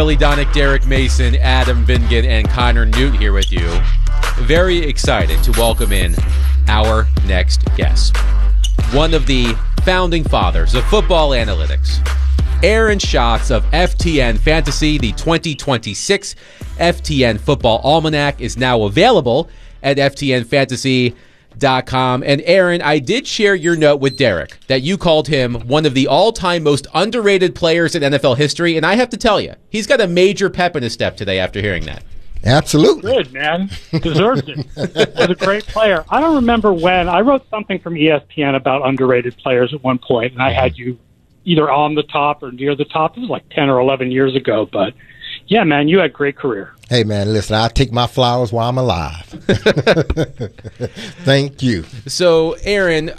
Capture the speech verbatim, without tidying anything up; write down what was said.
Billy Donick, Derek Mason, Adam Vingan, and Connor Newt here with you. Very excited to welcome in our next guest. One of the founding fathers of football analytics. Aaron Schatz of F T N Fantasy. The twenty twenty-six F T N Football Almanac is now available at F T N fantasy dot com. And Aaron, I did share your note with Derek that you called him one of the all-time most underrated players in N F L history, and I have to tell you, he's got a major pep in his step today after hearing that. Absolutely. Good, man. Deserves it. Was a great player. I don't remember when. I wrote something from E S P N about underrated players at one point, and I had you either on the top or near the top. It was like ten or eleven years ago, but yeah, man, you had a great career. Hey, man, listen, I'll take my flowers while I'm alive. Thank you. So, Aaron,